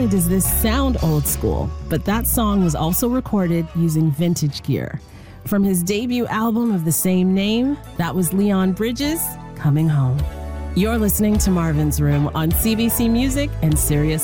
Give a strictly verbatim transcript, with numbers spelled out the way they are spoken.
only does this sound old school, but that song was also recorded using vintage gear. From his debut album of the same name, that was Leon Bridges, Coming Home. You're listening to Marvin's Room on C B C Music and Sirius